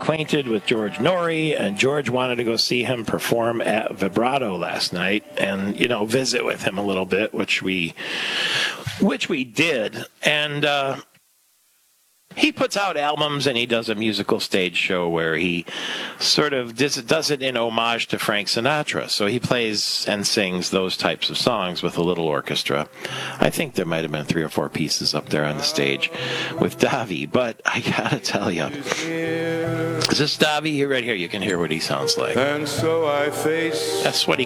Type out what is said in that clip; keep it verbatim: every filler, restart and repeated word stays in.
acquainted with George Norrie, and George wanted to go see him perform at Vibrato last night and, you know, visit with him a little bit, which we, which we did. And, uh, he puts out albums and he does a musical stage show where he sort of does, does it in homage to Frank Sinatra. So he plays and sings those types of songs with a little orchestra. I think there might have been three or four pieces up there on the stage with Davi. But I gotta tell you, is this Davi? Here, right here, you can hear what he sounds like. And so I face That's what he